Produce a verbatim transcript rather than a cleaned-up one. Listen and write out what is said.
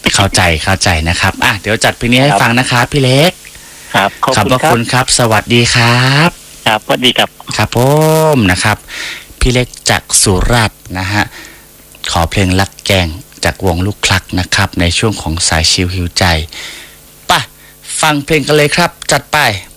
เข้าใจเข้าใจนะครับอ่ะเดี๋ยวจัดเพลงนี้ให้ฟังนะครับพี่เล็กครับขอบคุณครับสวัสดีครับครับสวัสดีครับครับผมนะครับพี่เล็กจากสุราษฎร์นะฮะขอเพลงลักแกงจากวงลูกคลักนะครับในช่วงของสายชิลหิวใจป่ะฟังเพลงกันเลยครับจัดไป